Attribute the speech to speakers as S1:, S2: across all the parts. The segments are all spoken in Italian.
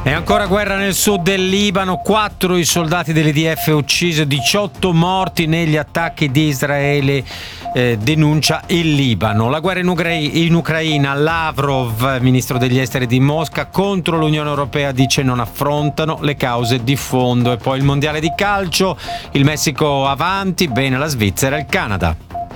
S1: E ancora guerra nel sud del Libano, 4 i soldati dell'IDF uccisi, 18 morti negli attacchi di Israele, denuncia il Libano. La guerra in Ucraina, Lavrov, ministro degli esteri di Mosca, contro l'Unione Europea dice non affrontano le cause di fondo. E poi il mondiale di calcio, il Messico avanti, bene la Svizzera e il Canada.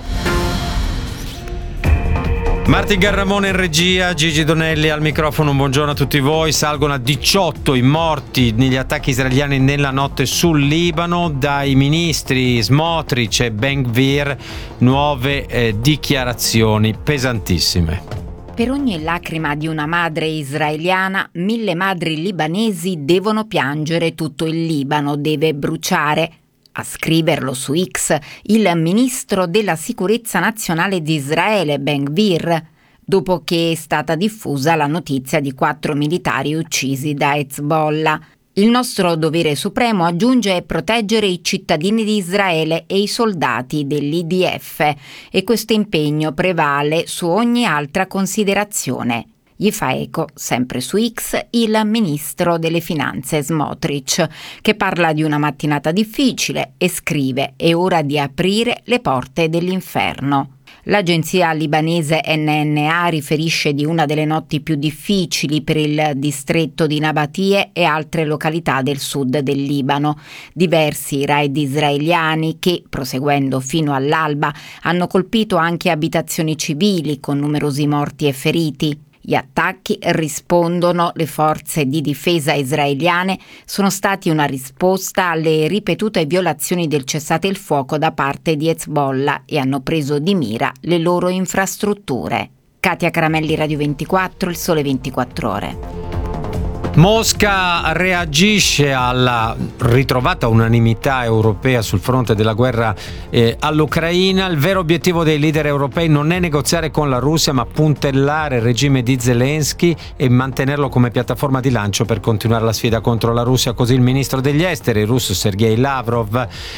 S1: Martin Garramone in regia, Gigi Donelli al microfono, buongiorno a tutti voi. Salgono a 18 i morti negli attacchi israeliani nella notte sul Libano. Dai ministri Smotrich e Ben Gvir nuove dichiarazioni pesantissime.
S2: Per ogni lacrima di una madre israeliana, 1000 madri libanesi devono piangere, tutto il Libano deve bruciare. A scriverlo su X il ministro della sicurezza nazionale di Israele, Ben Gvir, dopo che è stata diffusa la notizia di 4 militari uccisi da Hezbollah. Il nostro dovere supremo, aggiunge, è proteggere i cittadini di Israele e i soldati dell'IDF, e questo impegno prevale su ogni altra considerazione. Gli fa eco, sempre su X, il ministro delle finanze Smotrich, che parla di una mattinata difficile e scrive: è ora di aprire le porte dell'inferno. L'agenzia libanese NNA riferisce di una delle notti più difficili per il distretto di Nabatie e altre località del sud del Libano. Diversi raid israeliani che, proseguendo fino all'alba, hanno colpito anche abitazioni civili con numerosi morti e feriti. Gli attacchi, rispondono le forze di difesa israeliane, sono stati una risposta alle ripetute violazioni del cessate il fuoco da parte di Hezbollah e hanno preso di mira le loro infrastrutture. Katia Caramelli, Radio 24, Il Sole 24 Ore.
S1: Mosca reagisce alla ritrovata unanimità europea sul fronte della guerra all'Ucraina. Il vero obiettivo dei leader europei non è negoziare con la Russia, ma puntellare il regime di Zelensky e mantenerlo come piattaforma di lancio per continuare la sfida contro la Russia. Così il ministro degli esteri russo Sergei Lavrov